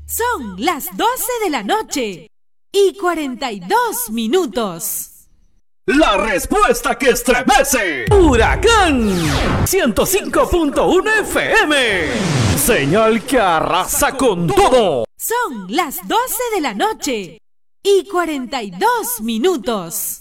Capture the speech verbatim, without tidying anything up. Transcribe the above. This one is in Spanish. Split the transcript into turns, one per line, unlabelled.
Son las doce de la noche y cuarenta y dos minutos.
La respuesta que estremece. Huracán ciento cinco punto uno F M. Señal que arrasa con todo.
Son las doce de la noche y cuarenta y dos minutos.